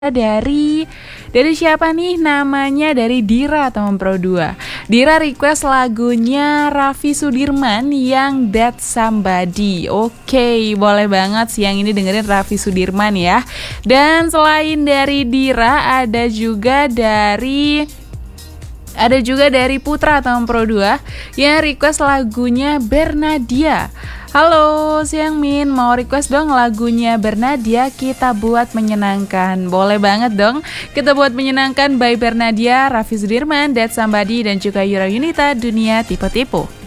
dari siapa nih? Namanya dari Dira teman Pro 2. Dira request lagunya Raffi Sudirman yang That Somebody. Oke, boleh banget siang ini dengerin Raffi Sudirman ya. Dan selain dari Dira ada juga dari Putra teman Pro 2 yang request lagunya Bernadia. Halo siang Min, mau request dong lagunya Bernadia kita buat menyenangkan. Boleh banget dong, kita buat menyenangkan by Bernadia, Raffi Sudirman, That Somebody, dan juga Yura Yunita, Dunia Tipe-Tipe.